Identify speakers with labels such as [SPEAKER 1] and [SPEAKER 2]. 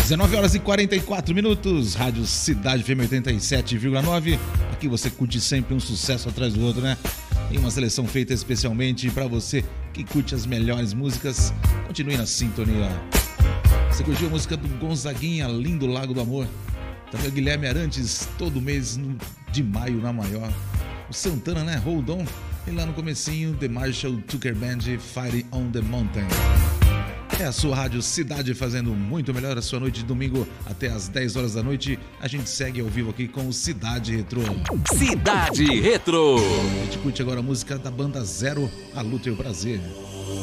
[SPEAKER 1] 19 horas e 44 minutos, Rádio Cidade FM 87,9. Aqui você curte sempre um sucesso atrás do outro, né? Tem uma seleção feita especialmente para você que curte as melhores músicas. Continue na sintonia. Você curtiu a música do Gonzaguinha, Lindo Lago do Amor? Também o Guilherme Arantes, todo mês de maio na maior. O Santana, né? Hold On. E lá no comecinho, The Marshall Tucker Band, Fighting on the Mountain. É a sua Rádio Cidade fazendo muito melhor a sua noite de domingo até as 10 horas da noite. A gente segue ao vivo aqui com o Cidade Retrô.
[SPEAKER 2] Cidade Retrô.
[SPEAKER 1] A gente curte agora a música da banda Zero, A Luta e o Prazer.